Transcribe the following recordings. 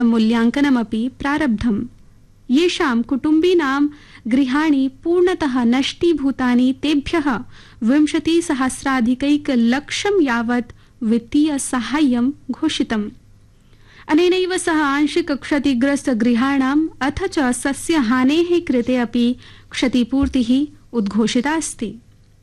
मूल्यांकनमपि प्रारब्धम्। येषां कुटुम्बीनां गृहाणि पूर्णतः नष्टीभूतानि तेभ्यः 20,000,000 यावत् वित्तीय साहाय्यं घोषितम्। अनेनैव सह आंशिक क्षतिग्रस्त गृहाणाम् अथ च सस्यहानेः कृते अपि क्षतिपूर्तिः उद्घोषिता अस्ति।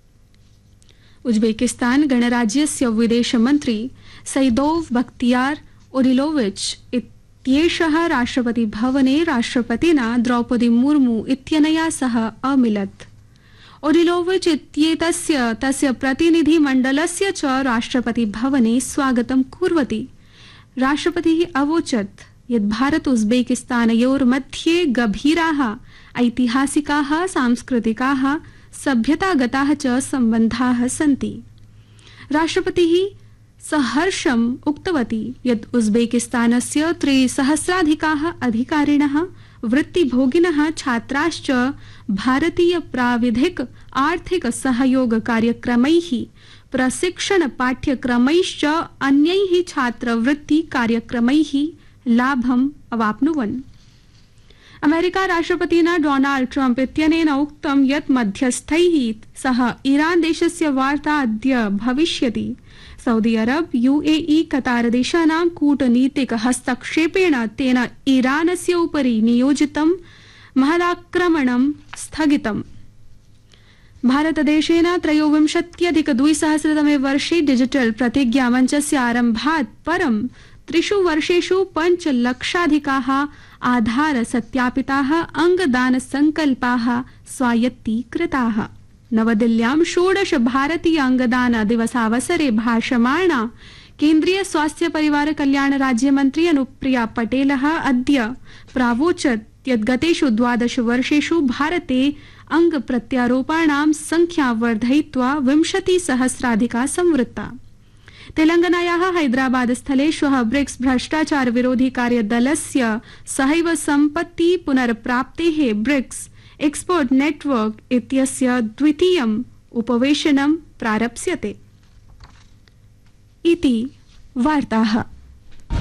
उज्बेकिस्तान गणराज्यस्य विदेशमन्त्री सैदोव बख्तियार ओरिलोविच इत्येषः राष्ट्रपतिभवने राष्ट्रपतिना द्रौपदी मुर्मू इत्यनया सह अमिलत्। ओरिलोविच इत्येतस्य तस्य प्रतिनिधिमण्डलस्य च राष्ट्रपतिभवने स्वागतं कुर्वती राष्ट्रपतिः अवोचत् यत् भारत उज्बेकिस्तानयोर्मध्ये गभीराः ऐतिहासिकाः सांस्कृतिकाः सभ्यतागताः च सम्बन्धाः सन्ति। राष्ट्रपतिः सहर्षम् उक्तवती यत् उज्बेकिस्तानस्य 3,000,000 अधिकारिणः वृत्तिभोगिनः छात्राश्च भारतीय प्राविधिक आर्थिक सहयोग कार्यक्रमैः प्रशिक्षण पाठ्यक्रमैश्च अन्यैः छात्रवृत्ति कार्यक्रमैः लाभम् अवाप्नुवन्। अमेरिका राष्ट्रपतिना डोनाल्ड ट्रम्प इत्यनेन उक्तं यत् मध्यस्थैः सह ईरान देशस्य वार्ता अद्य भविष्यति। सऊदी अरब यूएई कतार देशानां कूटनीतिक हस्तक्षेपेण तेन ईरानस्य उपरि नियोजितं महदाक्रमणं स्थगितम्। भारतदेशेन 23,200 वर्षे डिजिटल प्रतिज्ञामञ्चस्य आरम्भात् परं 3 वर्षेषु 5,00,000 आधार सत्यापिताः अंगदानसंकल्पाः स्वायत्तीकृताः। नवदिल्ल्यां 16 भारतीय अंगदान दिवसावसरे भाषमाणा केन्द्रीय स्वास्थ्य परिवार कल्याण राज्यमन्त्री अनुप्रिया पटेलः अद्य प्रावोचत् यत् गतेषु 12 वर्षेषु भारते अंग प्रत्यारोपणां संख्या वर्धयित्वा 20,000 संवृत्ता। तेलंगानायाः हैदराबाद स्थले श्वः ब्रिक्स भ्रष्टाचार विरोधी कार्यदलस्य सहैव सम्पत्ति पुनर्प्राप्तेः ब्रिक्स एक्सपर्ट नेटवर्क इत्यस्य द्वितीयम् उपवेशनं प्रारप्स्यते। इति वार्ताः।